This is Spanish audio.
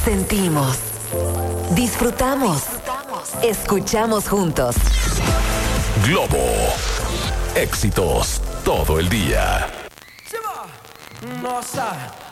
Sentimos, disfrutamos, escuchamos juntos. Globo. Éxitos todo el día. Nossa.